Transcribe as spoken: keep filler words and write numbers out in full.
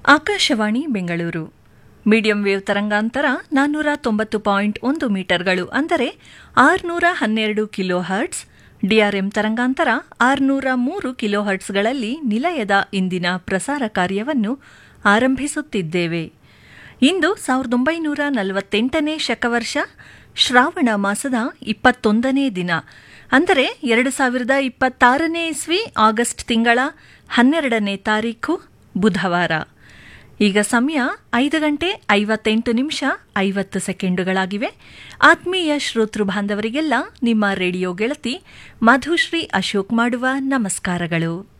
Akashvani Bengaluru medium wave ತರಂಗಾಂತರ ನಾನ್ನೂರ ತೊಂಬತ್ತು ಪಾಯಿಂಟ್ ಒಂದು ಮೀಟರ್ಗಳು ಅಂದರೆ ಆರುನೂರ ಹನ್ನೆರಡು ಕಿಲೋ ಹರ್ಟ್ಸ್, ಡಿಆರ್ಎಂ ತರಂಗಾಂತರ ಆರುನೂರ ಮೂರು ಕಿಲೋ ಹರ್ಟ್ಸ್ಗಳಲ್ಲಿ ನಿಲಯದ ಇಂದಿನ ಪ್ರಸಾರ ಕಾರ್ಯವನ್ನು ಆರಂಭಿಸುತ್ತಿದ್ದೇವೆ. ಇಂದು ಸಾವಿರದ ಒಂಬೈನೂರ ನಲವತ್ತೆಂಟನೇ ಶಕವರ್ಷ ಶ್ರಾವಣ ಮಾಸದ ಇಪ್ಪತ್ತೊಂದನೇ ದಿನ, ಅಂದರೆ ಎರಡು ಸಾವಿರದ ಇಪ್ಪತ್ತಾರನೇ ಇಸ್ವಿ ಆಗಸ್ಟ್ ತಿಂಗಳ ಹನ್ನೆರಡನೇ ತಾರೀಖು ಬುಧವಾರ. ಈಗ ಸಮಯ ಐದು ಗಂಟೆ ಐವತ್ತೆಂಟು ನಿಮಿಷ ಐವತ್ತು ಸೆಕೆಂಡುಗಳಾಗಿವೆ. ಆತ್ಮೀಯ ಶ್ರೋತೃ ಬಾಂಧವರಿಗೆಲ್ಲ ನಿಮ್ಮ ರೇಡಿಯೋ ಗೆಳತಿ ಮಧುಶ್ರೀ ಅಶೋಕ್ ಮಾಡುವ ನಮಸ್ಕಾರಗಳು.